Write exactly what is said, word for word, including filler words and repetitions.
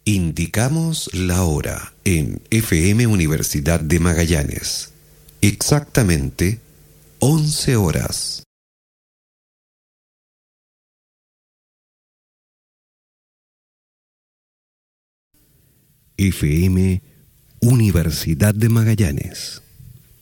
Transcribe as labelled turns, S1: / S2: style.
S1: Indicamos la hora en F M Universidad de Magallanes. Exactamente once horas. F M Universidad de Magallanes.